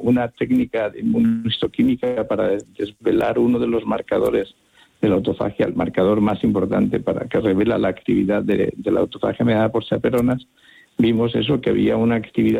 una técnica de inmunohistoquímica para desvelar uno de los marcadores de la autofagia, el marcador más importante para que revela la actividad de la autofagia mediada por chaperonas. Vimos eso, que había una actividad